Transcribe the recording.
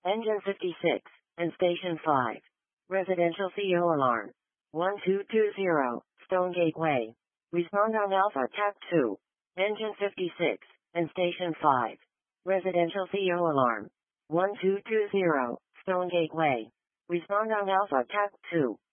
Engine 56, and Station 5. Residential CO alarm. 1220, Stone Gateway. Respond on Alpha TAC 2. Engine 56, and Station 5. Residential CO alarm. 1220, Stone Gateway. Respond on Alpha TAC 2.